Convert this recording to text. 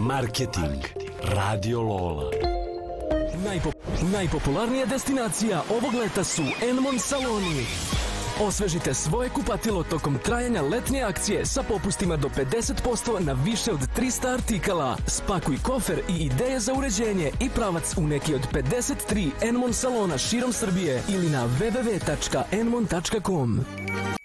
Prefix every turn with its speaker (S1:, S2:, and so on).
S1: Marketing. Radio Lola.
S2: Najpopularnija destinacija ovog leta su Enmont saloni. Osvežite svoje kupatilo tokom trajanja letnje akcije sa popustima do 50% na više od 300 artikala. Spakuj kofer i ideje za uređenje i pravac u neki od 53 Enmont salona širom Srbije ili na www.enmont.com.